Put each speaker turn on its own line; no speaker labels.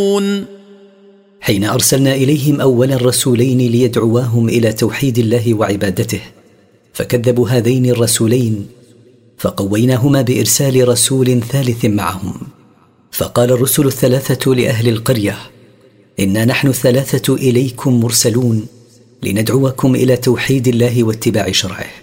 حين أرسلنا إليهم أولا رسولين ليدعواهم إلى توحيد الله وعبادته، فكذبوا هذين الرسولين، فقويناهما بإرسال رسول ثالث معهم. فقال الرسل الثلاثة لأهل القرية: إنا نحن 3 إليكم مرسلون لندعوكم إلى توحيد الله واتباع شرعه.